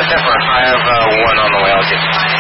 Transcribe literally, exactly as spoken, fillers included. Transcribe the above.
Denver. I have uh, one on the way. I'll get